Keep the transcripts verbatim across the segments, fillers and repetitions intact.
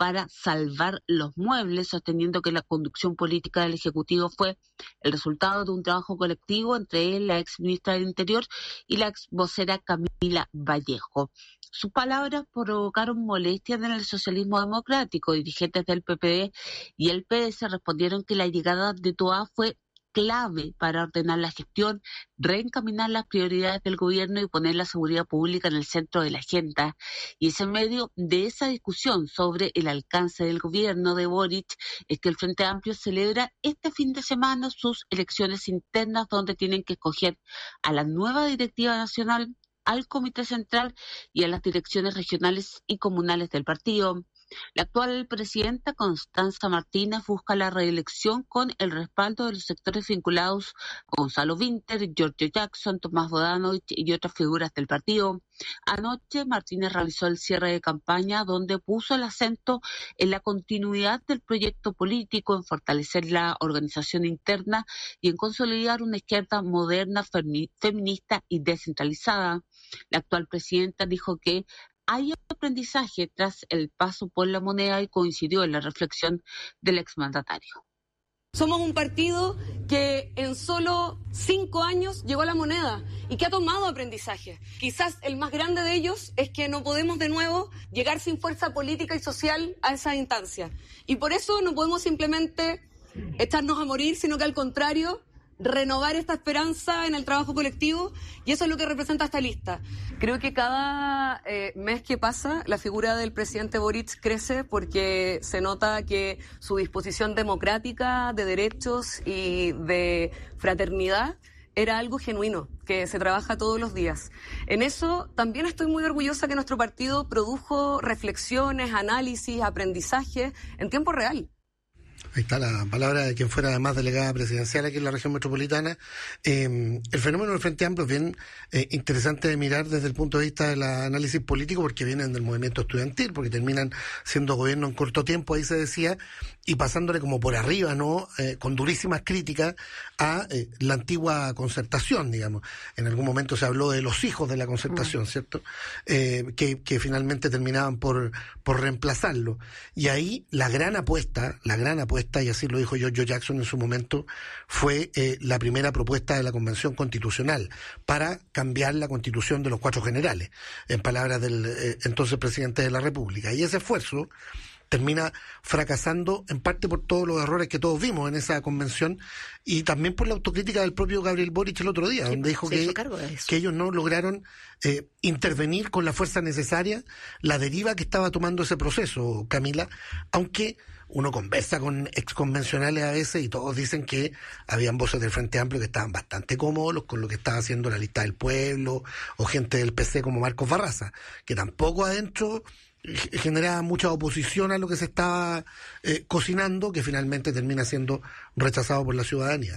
para salvar los muebles, sosteniendo que la conducción política del Ejecutivo fue el resultado de un trabajo colectivo entre él, la ex ministra del Interior, y la ex vocera Camila Vallejo. Sus palabras provocaron molestias en el socialismo democrático. Dirigentes del P P D y el P S respondieron que la llegada de Toá fue clave para ordenar la gestión, reencaminar las prioridades del gobierno y poner la seguridad pública en el centro de la agenda. Y es en medio de esa discusión sobre el alcance del gobierno de Boric es que el Frente Amplio celebra este fin de semana sus elecciones internas, donde tienen que escoger a la nueva directiva nacional, al Comité Central y a las direcciones regionales y comunales del partido. La actual presidenta Constanza Martínez busca la reelección con el respaldo de los sectores vinculados a Gonzalo Vinter, Giorgio Jackson, Tomás Bodanovich y otras figuras del partido. Anoche Martínez realizó el cierre de campaña, donde puso el acento en la continuidad del proyecto político, en fortalecer la organización interna y en consolidar una izquierda moderna, feminista y descentralizada. La actual presidenta dijo que hay aprendizaje tras el paso por la moneda y coincidió en la reflexión del exmandatario. Somos un partido que en solo cinco años llegó a la moneda y que ha tomado aprendizaje. Quizás el más grande de ellos es que no podemos de nuevo llegar sin fuerza política y social a esa instancia. Y por eso no podemos simplemente echarnos a morir, sino que al contrario, renovar esta esperanza en el trabajo colectivo, y eso es lo que representa esta lista. Creo que cada eh, mes que pasa la figura del presidente Boric crece, porque se nota que su disposición democrática, de derechos y de fraternidad era algo genuino, que se trabaja todos los días. En eso también estoy muy orgullosa que nuestro partido produjo reflexiones, análisis, aprendizaje en tiempo real. Ahí está la palabra de quien fuera además delegada presidencial aquí en la región metropolitana. Eh, el fenómeno del Frente Amplio es bien eh, interesante de mirar desde el punto de vista del análisis político, porque vienen del movimiento estudiantil, porque terminan siendo gobierno en corto tiempo, ahí se decía, y pasándole como por arriba, ¿no? Eh, con durísimas críticas a eh, la antigua concertación, digamos. En algún momento se habló de los hijos de la concertación, mm. ¿cierto? Eh, que, que finalmente terminaban por, por reemplazarlo. Y ahí la gran apuesta, la gran apuesta, y así lo dijo Giorgio Jackson en su momento, fue eh, la primera propuesta de la Convención Constitucional para cambiar la Constitución de los cuatro generales, en palabras del eh, entonces presidente de la República. Y ese esfuerzo termina fracasando en parte por todos los errores que todos vimos en esa convención, y también por la autocrítica del propio Gabriel Boric el otro día, sí, donde dijo que, que ellos no lograron eh, intervenir con la fuerza necesaria la deriva que estaba tomando ese proceso, Camila, aunque uno conversa con exconvencionales a veces y todos dicen que habían voces del Frente Amplio que estaban bastante cómodos con lo que estaba haciendo la Lista del Pueblo o gente del P C como Marcos Barraza, que tampoco adentro generaba mucha oposición a lo que se estaba eh, cocinando, que finalmente termina siendo rechazado por la ciudadanía.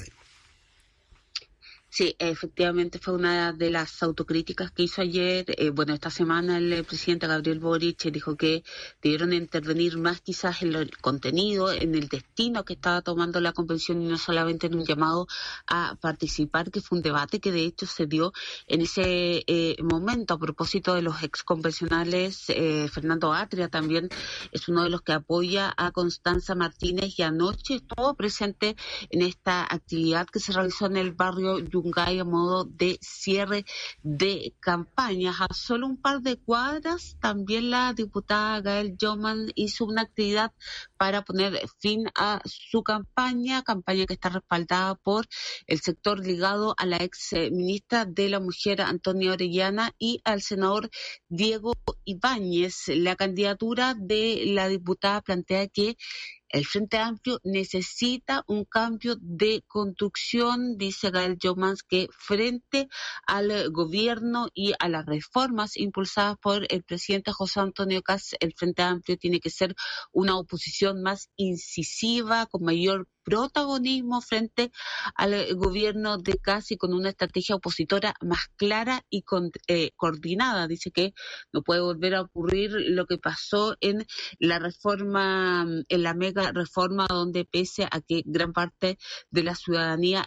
Sí, efectivamente fue una de las autocríticas que hizo ayer. Eh, bueno, esta semana el presidente Gabriel Boric dijo que debieron intervenir más quizás en el contenido, en el destino que estaba tomando la convención, y no solamente en un llamado a participar, que fue un debate que de hecho se dio en ese eh, momento. A propósito de los exconvencionales, eh, Fernando Atria también es uno de los que apoya a Constanza Martínez, y anoche estuvo presente en esta actividad que se realizó en el barrio Yungay a modo de cierre de campañas. A solo un par de cuadras, también la diputada Gael Jauman hizo una actividad para poner fin a su campaña, campaña que está respaldada por el sector ligado a la ex ministra de la Mujer, Antonia Orellana, y al senador Diego Ibáñez. La candidatura de la diputada plantea que el Frente Amplio necesita un cambio de construcción, dice Gael Jauman, que frente al gobierno y a las reformas impulsadas por el presidente José Antonio Kast, el Frente Amplio tiene que ser una oposición más incisiva, con mayor protagonismo frente al gobierno de Kast y con una estrategia opositora más clara y con, eh, coordinada. Dice que no puede volver a ocurrir lo que pasó en la reforma, en la mega reforma, donde pese a que gran parte de la ciudadanía está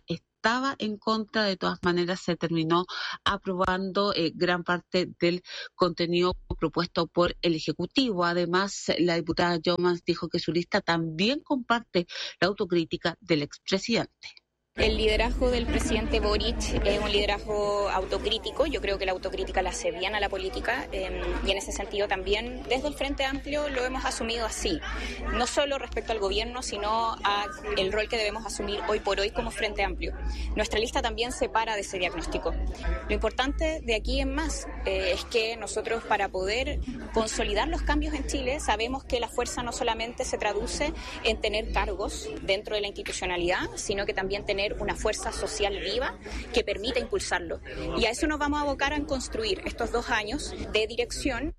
estaba en contra. De todas maneras, se terminó aprobando eh, gran parte del contenido propuesto por el Ejecutivo. Además, la diputada Jomans dijo que su lista también comparte la autocrítica del expresidente. El liderazgo del presidente Boric es un liderazgo autocrítico. Yo creo que la autocrítica la hace bien a la política eh, y en ese sentido también desde el Frente Amplio lo hemos asumido así. No solo respecto al gobierno, sino a el rol que debemos asumir hoy por hoy como Frente Amplio. Nuestra lista también se para de ese diagnóstico. Lo importante de aquí en más eh, es que nosotros, para poder consolidar los cambios en Chile, sabemos que la fuerza no solamente se traduce en tener cargos dentro de la institucionalidad, sino que también tener una fuerza social viva que permita impulsarlo. Y a eso nos vamos a abocar en construir estos dos años de dirección.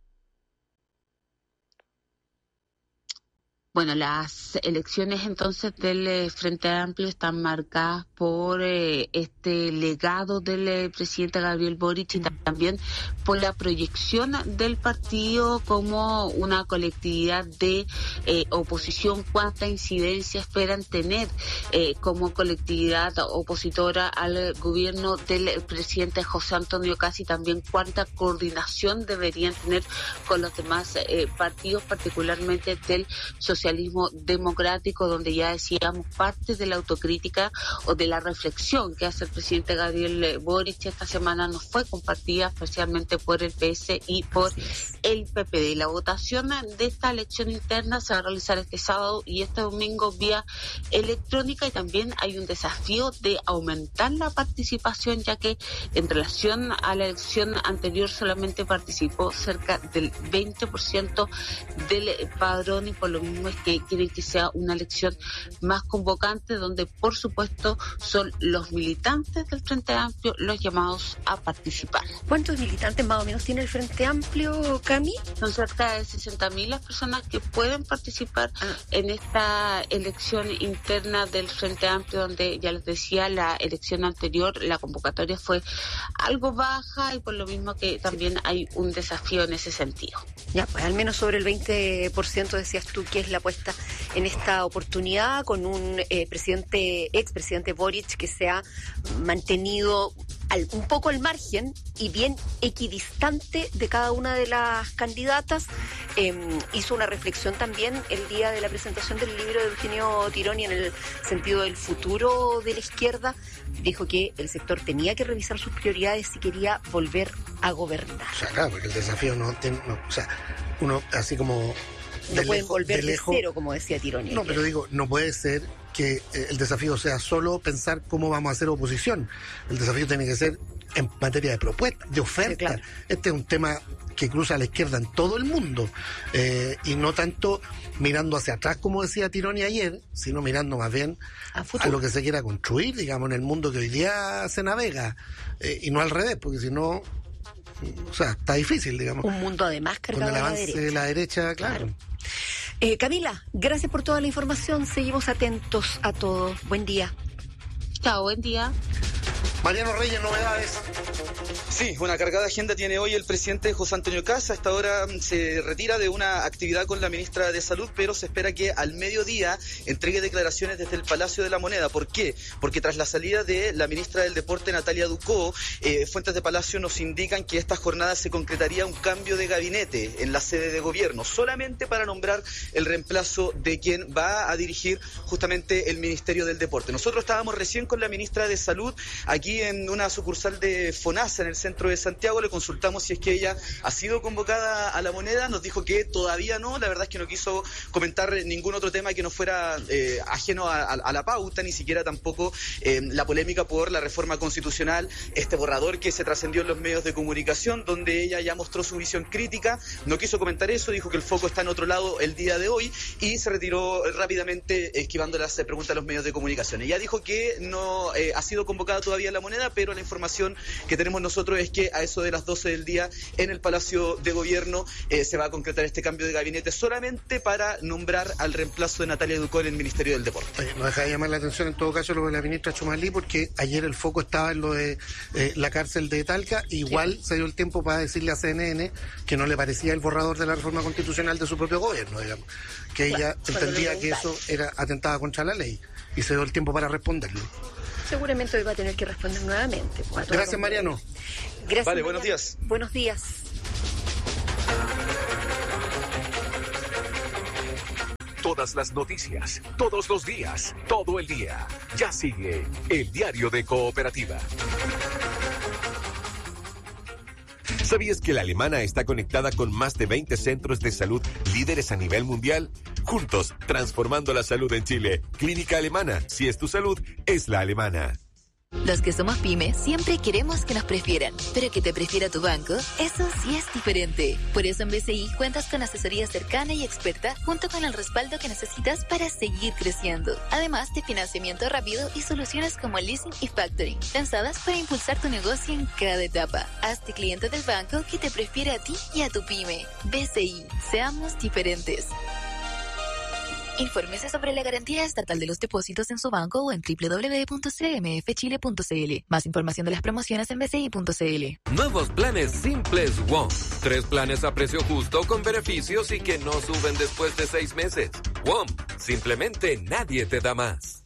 Bueno, las elecciones entonces del eh, Frente Amplio están marcadas por eh, este legado del eh, presidente Gabriel Boric y también por la proyección del partido como una colectividad de eh, oposición. ¿Cuánta incidencia esperan tener eh, como colectividad opositora al gobierno del presidente José Antonio Kast? Y también cuánta coordinación deberían tener con los demás eh, partidos, particularmente del socialismo socialismo democrático, donde ya decíamos parte de la autocrítica o de la reflexión que hace el presidente Gabriel Boric esta semana nos fue compartida especialmente por el P S y por el P P D. La votación de esta elección interna se va a realizar este sábado y este domingo vía electrónica, y también hay un desafío de aumentar la participación, ya que en relación a la elección anterior solamente participó cerca del veinte por ciento del padrón, y por lo mismo es que quieren que sea una elección más convocante, donde por supuesto son los militantes del Frente Amplio los llamados a participar. ¿Cuántos militantes más o menos tiene el Frente Amplio, Cami? Son cerca de sesenta mil las personas que pueden participar ah. en esta elección interna del Frente Amplio, donde ya les decía, la elección anterior, la convocatoria fue algo baja, y por lo mismo que también hay un desafío en ese sentido. Ya, pues al menos sobre el veinte por ciento decías tú que es la apuesta en esta oportunidad, con un eh, presidente, expresidente Boric, que se ha mantenido al, un poco al margen y bien equidistante de cada una de las candidatas. Eh, hizo una reflexión también el día de la presentación del libro de Eugenio Tironi en el sentido del futuro de la izquierda. Dijo que el sector tenía que revisar sus prioridades si quería volver a gobernar. O sea, claro, porque el desafío no tiene, no, o sea, uno así como no pueden volver de, lejos, de cero, como decía Tironi. No, pero digo, no puede ser que eh, el desafío sea solo pensar cómo vamos a hacer oposición. El desafío tiene que ser en materia de propuesta, de oferta. Sí, claro. Este es un tema que cruza a la izquierda en todo el mundo, eh, y no tanto mirando hacia atrás, como decía Tironi ayer, sino mirando más bien a, a lo que se quiera construir, digamos, en el mundo que hoy día se navega, eh, y no al revés, porque si no, o sea, está difícil, digamos. Un mundo además cargado con el avance de la derecha. de la derecha, claro. claro. Eh, Camila, gracias por toda la información. Seguimos atentos a todo. Buen día. Chao, buen día. Mariano Reyes, novedades. Sí, una cargada agenda tiene hoy el presidente José Antonio Kast. A esta hora se retira de una actividad con la ministra de Salud, pero se espera que al mediodía entregue declaraciones desde el Palacio de la Moneda. ¿Por qué? Porque tras la salida de la ministra del Deporte, Natalia Ducó, eh, fuentes de Palacio nos indican que esta jornada se concretaría un cambio de gabinete en la sede de gobierno, solamente para nombrar el reemplazo de quien va a dirigir justamente el Ministerio del Deporte. Nosotros estábamos recién con la ministra de Salud aquí en una sucursal de FONASA en el centro de Santiago. Le consultamos si es que ella ha sido convocada a la Moneda. Nos dijo que todavía no. La verdad es que no quiso comentar ningún otro tema que no fuera eh, ajeno a, a, a la pauta, ni siquiera tampoco eh, la polémica por la reforma constitucional, este borrador que se trascendió en los medios de comunicación, donde ella ya mostró su visión crítica. No quiso comentar eso, dijo que el foco está en otro lado el día de hoy y se retiró rápidamente esquivando las preguntas a los medios de comunicación. Ella dijo que no eh, ha sido convocada todavía a la Moneda, pero la información que tenemos nosotros es que a eso de las doce del día en el Palacio de Gobierno eh, se va a concretar este cambio de gabinete solamente para nombrar al reemplazo de Natalia Ducó en el Ministerio del Deporte. Oye, no deja de llamar la atención en todo caso lo de la ministra Chumalí, porque ayer el foco estaba en lo de eh, la cárcel de Talca. Igual sí. Se dio el tiempo para decirle a C N N que no le parecía el borrador de la reforma constitucional de su propio gobierno, digamos, que ella claro, entendía que eso era atentaba contra la ley, y se dio el tiempo para responderlo. seguramente hoy va a tener que responder nuevamente. Gracias, Mariano. Gracias. Vale, Mariano. buenos días. Buenos días. Todas las noticias, todos los días, todo el día. Ya sigue el Diario de Cooperativa. ¿Sabías que la Alemana está conectada con más de veinte centros de salud líderes a nivel mundial? Juntos, transformando la salud en Chile. Clínica Alemana. Si es tu salud, es la alemana. Los que somos pyme siempre queremos que nos prefieran, pero que te prefiera tu banco, eso sí es diferente. Por eso en B C I cuentas con asesoría cercana y experta junto con el respaldo que necesitas para seguir creciendo. Además de financiamiento rápido y soluciones como leasing y factoring, pensadas para impulsar tu negocio en cada etapa. Hazte cliente del banco que te prefiere a ti y a tu pyme. B C I, seamos diferentes. Infórmese sobre la garantía estatal de los depósitos en su banco o en doble u doble u doble u punto c m f chile punto c l. Más información de las promociones en b c i punto c l. Nuevos planes simples W O M. Tres planes a precio justo con beneficios y que no suben después de seis meses. W O M. Simplemente nadie te da más.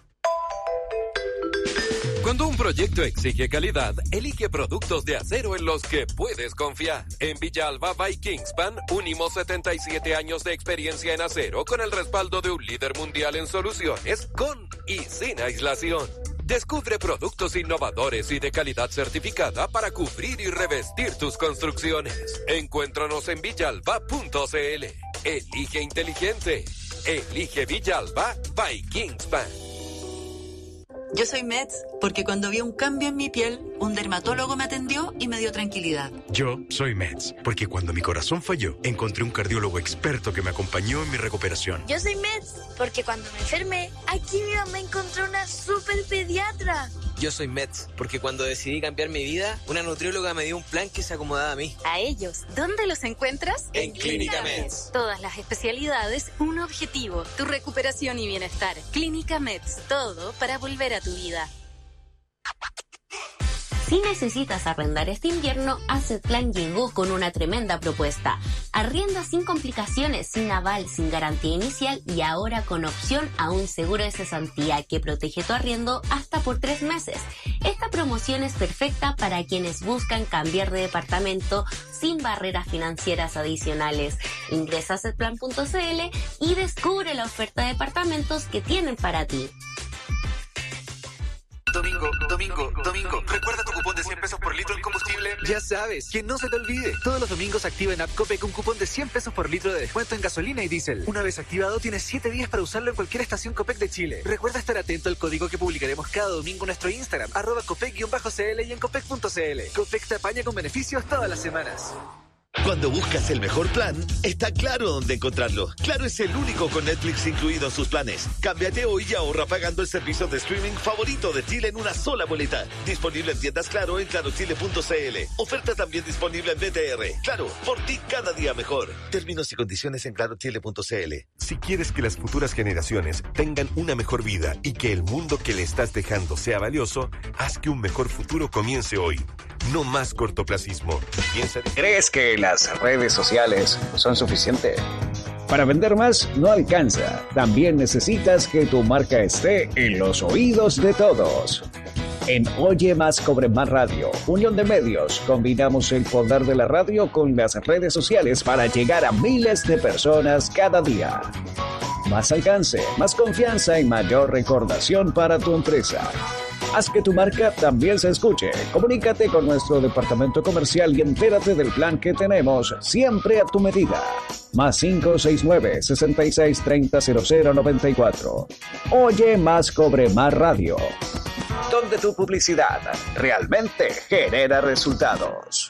Cuando un proyecto exige calidad, elige productos de acero en los que puedes confiar. En Villalba by Kingspan, unimos setenta y siete años de experiencia en acero con el respaldo de un líder mundial en soluciones con y sin aislación. Descubre productos innovadores y de calidad certificada para cubrir y revestir tus construcciones. Encuéntranos en villalba punto c l. Elige inteligente. Elige Villalba by Kingspan. Yo soy Meds porque cuando vi un cambio en mi piel, un dermatólogo me atendió y me dio tranquilidad. Yo soy Meds porque cuando mi corazón falló, encontré un cardiólogo experto que me acompañó en mi recuperación. Yo soy Meds porque cuando me enfermé, aquí mi mamá encontró una super pediatra. Yo soy Meds porque cuando decidí cambiar mi vida, una nutrióloga me dio un plan que se acomodaba a mí. A ellos, ¿dónde los encuentras? En, en Clínica Meds. Todas las especialidades, un objetivo, tu recuperación y bienestar. Clínica Meds, todo para volver a tu vida. Si necesitas arrendar este invierno, Assetplan llegó con una tremenda propuesta. Arrienda sin complicaciones, sin aval, sin garantía inicial y ahora con opción a un seguro de cesantía que protege tu arriendo hasta por tres meses. Esta promoción es perfecta para quienes buscan cambiar de departamento sin barreras financieras adicionales. Ingresa a assetplan punto c l y descubre la oferta de departamentos que tienen para ti. Domingo, domingo, domingo. ¿Recuerda tu cupón de cien pesos por litro en combustible? Ya sabes, que no se te olvide. Todos los domingos activa en App Copec un cupón de cien pesos por litro de descuento en gasolina y diésel. Una vez activado, tienes siete días para usarlo en cualquier estación Copec de Chile. Recuerda estar atento al código que publicaremos cada domingo en nuestro Instagram, arroba copec-cl y en copec punto c l. Copec te apaña con beneficios todas las semanas. Cuando buscas el mejor plan, está Claro dónde encontrarlo. Claro es el único con Netflix incluido en sus planes. Cámbiate hoy y ahorra pagando el servicio de streaming favorito de Chile en una sola boleta. Disponible en tiendas Claro en claro chile punto c l. Oferta también disponible en B T R. Claro, por ti cada día mejor. Términos y condiciones en claro chile punto c l. Si quieres que las futuras generaciones tengan una mejor vida y que el mundo que le estás dejando sea valioso, haz que un mejor futuro comience hoy. No más cortoplacismo. Piensa... ¿Crees que las redes sociales son suficientes? Para vender más no alcanza. También necesitas que tu marca esté en los oídos de todos. En Oye Más Cobre Más Radio, Unión de Medios, combinamos el poder de la radio con las redes sociales para llegar a miles de personas cada día. Más alcance, más confianza y mayor recordación para tu empresa. Haz que tu marca también se escuche. Comunícate con nuestro departamento comercial y entérate del plan que tenemos siempre a tu medida. Más cinco seis nueve, seis seis tres cero cero cero nueve cuatro. Oye Más Cobre Más Radio, donde tu publicidad realmente genera resultados.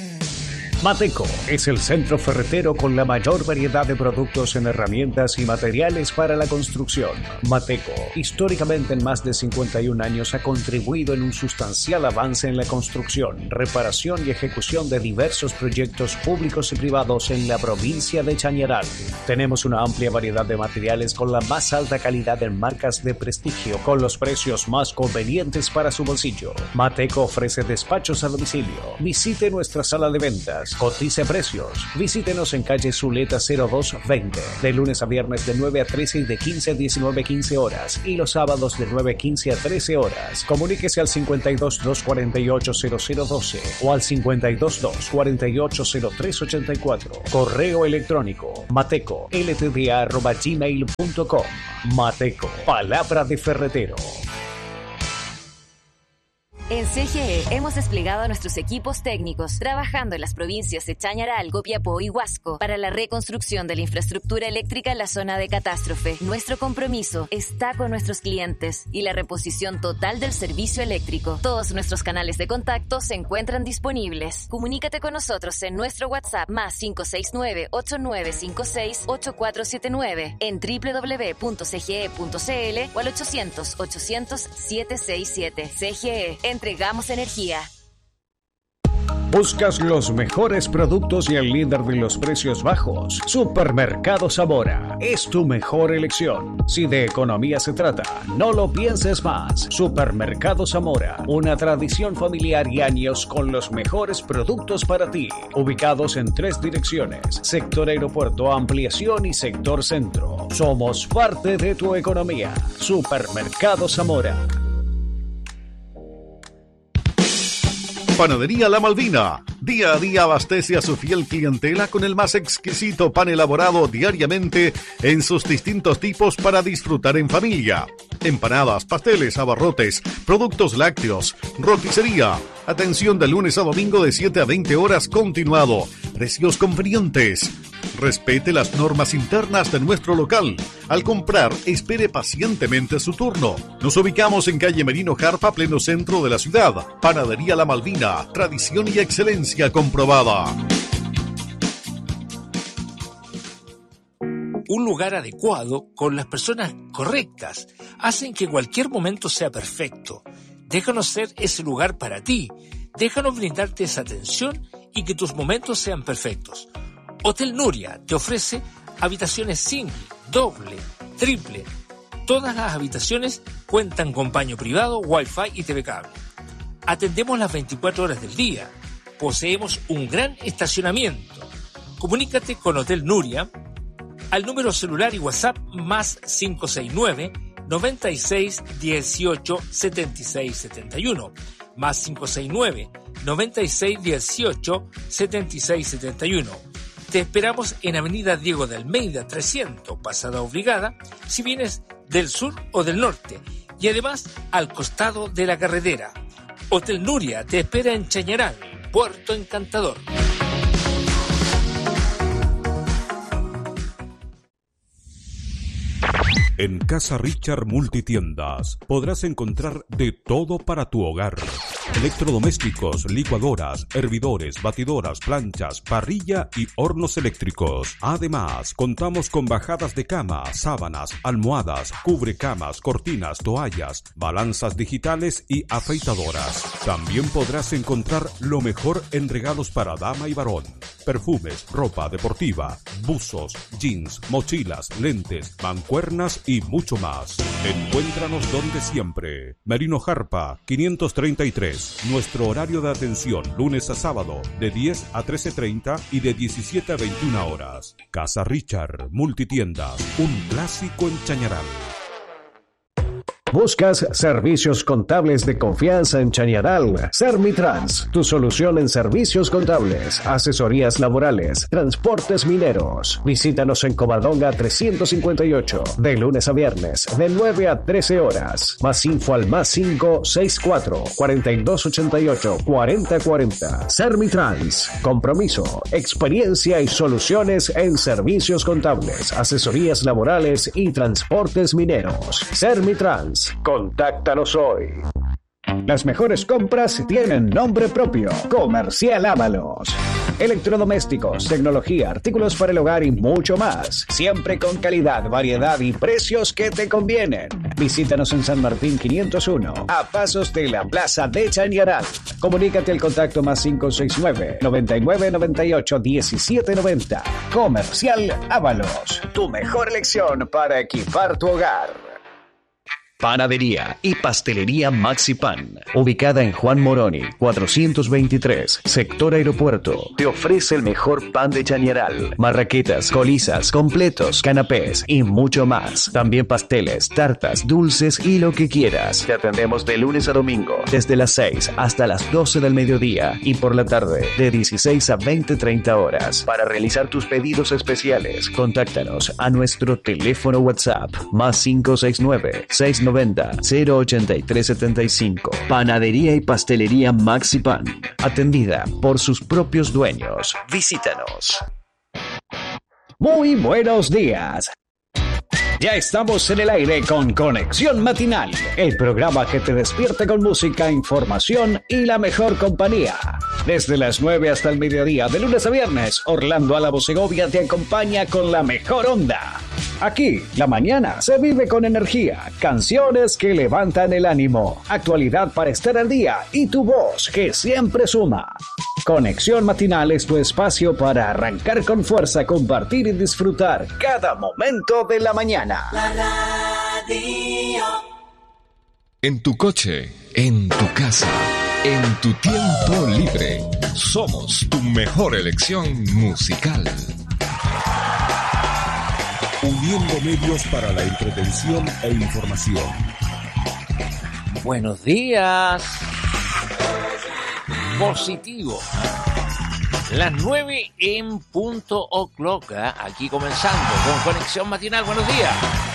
Mateco es el centro ferretero con la mayor variedad de productos en herramientas y materiales para la construcción. Mateco, históricamente en más de cincuenta y un años, ha contribuido en un sustancial avance en la construcción, reparación y ejecución de diversos proyectos públicos y privados en la provincia de Chañaral. Tenemos una amplia variedad de materiales con la más alta calidad en marcas de prestigio, con los precios más convenientes para su bolsillo. Mateco ofrece despachos a domicilio. Visite nuestra sala de ventas Express. Cotice precios. Visítenos en calle Zuleta cero dos veinte. De lunes a viernes de nueve a trece y de quince a diecinueve quince horas. Y los sábados de nueve quince a trece horas. Comuníquese al cincuenta y dos, doscientos cuarenta y ocho, cero cero doce o al cincuenta y dos, doscientos cuarenta y ocho, cero tres ochenta y cuatro. Correo electrónico mateco l t d a arroba gmail punto com. Mateco, palabra de ferretero. En C G E hemos desplegado a nuestros equipos técnicos trabajando en las provincias de Chañaral, Copiapó y Huasco para la reconstrucción de la infraestructura eléctrica en la zona de catástrofe. Nuestro compromiso está con nuestros clientes y la reposición total del servicio eléctrico. Todos nuestros canales de contacto se encuentran disponibles. Comunícate con nosotros en nuestro WhatsApp más cinco seis nueve, ocho nueve cinco seis, ocho cuatro siete nueve, en doble u doble u doble u punto c g e punto c l o al ochocientos, ochocientos, siete seis siete. C G E, entregamos energía. ¿Buscas los mejores productos y el líder de los precios bajos? Supermercado Zamora es tu mejor elección. Si de economía se trata, no lo pienses más. Supermercado Zamora, una tradición familiar y años con los mejores productos para ti. Ubicados en tres direcciones: sector aeropuerto, ampliación y sector centro. Somos parte de tu economía. Supermercado Zamora. Panadería La Malvina. Día a día abastece a su fiel clientela con el más exquisito pan elaborado diariamente en sus distintos tipos para disfrutar en familia. Empanadas, pasteles, abarrotes, productos lácteos, roticería. Atención de lunes a domingo de siete a veinte horas continuado. Precios convenientes. Respete las normas internas de nuestro local. Al comprar, espere pacientemente su turno. Nos ubicamos en calle Merino Jarpa, pleno centro de la ciudad. Panadería La Malvina, tradición y excelencia comprobada. Un lugar adecuado, con las personas correctas, hacen que cualquier momento sea perfecto. Déjanos ser ese lugar para ti. Déjanos brindarte esa atención y que tus momentos sean perfectos. Hotel Nuria te ofrece habitaciones single, doble, triple. Todas las habitaciones cuentan con baño privado, wifi y T V cable. Atendemos las veinticuatro horas del día. Poseemos un gran estacionamiento. Comunícate con Hotel Nuria al número celular y WhatsApp más cinco seis nueve, noventa y seis, dieciocho, setenta y seis setenta y uno, más cinco seis nueve, noventa y seis, dieciocho, setenta y seis setenta y uno. Te esperamos en Avenida Diego de Almeida trescientos, Pasada Obligada, si vienes del sur o del norte, y además al costado de la carretera. Hotel Nuria te espera en Chañaral, Puerto Encantador. En Casa Richard Multitiendas podrás encontrar de todo para tu hogar. Electrodomésticos, licuadoras, hervidores, batidoras, planchas, parrilla y hornos eléctricos. Además, contamos con bajadas de cama, sábanas, almohadas, cubrecamas, cortinas, toallas, balanzas digitales y afeitadoras. También podrás encontrar lo mejor en regalos para dama y varón. Perfumes, ropa deportiva, buzos, jeans, mochilas, lentes, mancuernas y mucho más. Encuéntranos donde siempre. Merino Jarpa, quinientos treinta y tres. Nuestro horario de atención, lunes a sábado, de diez a trece treinta y de diecisiete a veintiuna horas. Casa Richard Multitiendas, un clásico en Chañaral. ¿Buscas servicios contables de confianza en Chañaral? Sermitrans, tu solución en servicios contables, asesorías laborales, transportes mineros. Visítanos en Covadonga trescientos cincuenta y ocho, de lunes a viernes, de nueve a trece horas. Más info al más cinco seis cuatro, cuarenta y dos ochenta y ocho, cuarenta cuarenta. Sermitrans, compromiso, experiencia y soluciones en servicios contables, asesorías laborales y transportes mineros. Sermitrans. Contáctanos hoy. Las mejores compras tienen nombre propio. Comercial Ábalos. Electrodomésticos, tecnología, artículos para el hogar y mucho más. Siempre con calidad, variedad y precios que te convienen. Visítanos en San Martín quinientos uno, a pasos de la Plaza de Chañaral. Comunícate al contacto más cinco seis nueve, noventa y nueve, noventa y ocho, diecisiete noventa. Comercial Ábalos. Tu mejor elección para equipar tu hogar. Panadería y Pastelería Maxi Pan, ubicada en Juan Moroni, cuatrocientos veintitrés, sector aeropuerto, te ofrece el mejor pan de Chañaral, marraquetas, colizas, completos, canapés y mucho más. También pasteles, tartas, dulces y lo que quieras. Te atendemos de lunes a domingo, desde las seis hasta las doce del mediodía y por la tarde, de dieciséis a veinte treinta horas. Para realizar tus pedidos especiales, contáctanos a nuestro teléfono WhatsApp, más cinco seis nueve, seis noventa, cero ochenta y tres setenta y cinco. Panadería y Pastelería Maxi Pan, atendida por sus propios dueños. Visítanos. Muy buenos días. Ya estamos en el aire con Conexión Matinal, el programa que te despierta con música, información y la mejor compañía. Desde las nueve hasta el mediodía, de lunes a viernes, Orlando Álamo Segovia te acompaña con la mejor onda. Aquí, la mañana se vive con energía, canciones que levantan el ánimo, actualidad para estar al día y tu voz que siempre suma. Conexión Matinal es tu espacio para arrancar con fuerza, compartir y disfrutar cada momento de la mañana. La radio. En tu coche, en tu casa, en tu tiempo libre, somos tu mejor elección musical. Uniendo medios para la entretención e información. Buenos días. Positivo. Las nueve en punto o'clock, ¿eh? Aquí comenzando con Conexión Matinal. Buenos días.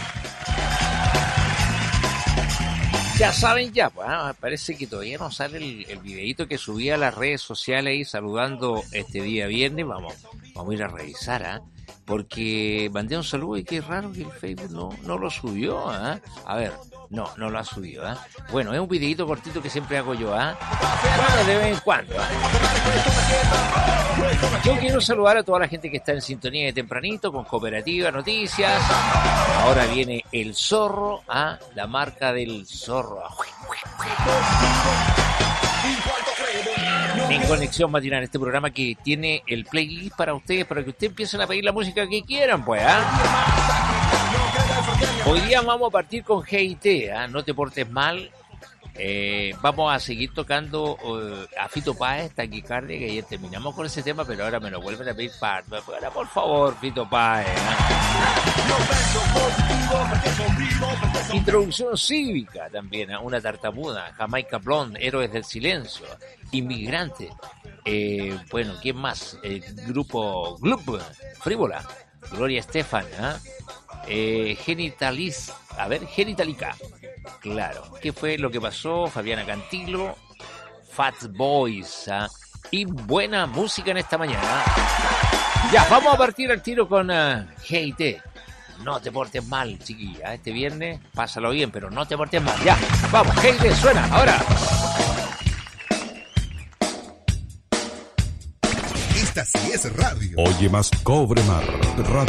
Ya saben ya, pues, ¿eh? Parece que todavía no sale el, el videito que subí a las redes sociales ahí saludando este día viernes. Vamos, vamos a ir a revisar, ¿eh? Porque mandé un saludo y qué raro que el Facebook no, no lo subió, ¿eh? A ver, no, no lo ha subido, ¿eh? Bueno, es un videito cortito que siempre hago yo, ¿eh? Bueno, de vez en cuando, ¿eh? Yo quiero saludar a toda la gente que está en sintonía de tempranito con Cooperativa Noticias. Ahora viene el zorro, ¿ah? La marca del zorro. En Conexión Matinal, este programa que tiene el playlist para ustedes, para que ustedes empiecen a pedir la música que quieran, pues, ¿ah? Hoy día vamos a partir con G I T, ¿ah? No te portes mal. Eh, vamos a seguir tocando uh, a Fito Páez, Taquicardia, que ayer terminamos con ese tema, pero ahora me lo vuelven a pedir para, para por favor, Fito Páez, ¿eh? Introducción cívica también, ¿eh? Una tartamuda, Jamaica Blonde, Héroes del Silencio, Inmigrante, eh, bueno, ¿quién más? El grupo Gloop, Frívola, Gloria Estefan, ¿eh? Eh, Genitalis, a ver, Genitalica. Claro, ¿qué fue lo que pasó? Fabiana Cantilo, Fat Boys, ¿eh? Y buena música en esta mañana. Ya, vamos a partir al tiro con uh, G I T. No te portes mal, chiquilla. Este viernes, pásalo bien, pero no te portes mal. Ya, vamos, G I T suena, ahora. Esta sí es radio. Oye más, cobre más. Radio.